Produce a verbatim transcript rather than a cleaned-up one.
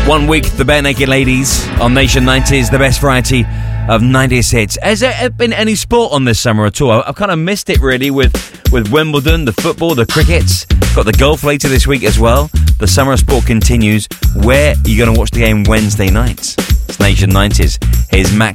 One week, the Bare Naked Ladies on Nation nineties, the best variety of nineties hits. Has there been any sport on this summer at all? I've kind of missed it really with, with Wimbledon, the football, the crickets. Got the golf later this week as well. The summer of sport continues. Where are you going to watch the game Wednesday nights? It's Nation nineties. Here's Max